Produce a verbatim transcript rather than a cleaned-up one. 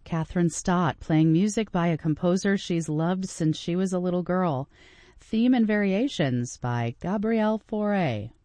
Catherine Stott playing music by a composer she's loved since she was a little girl. Theme and Variations by Gabrielle Fauré.